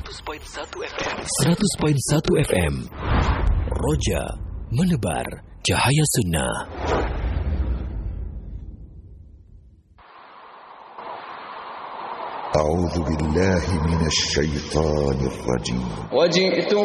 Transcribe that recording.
100.1 FM. Roja menebar cahaya sunnah. أعوذ بالله من الشيطان الرجيم. وجئتك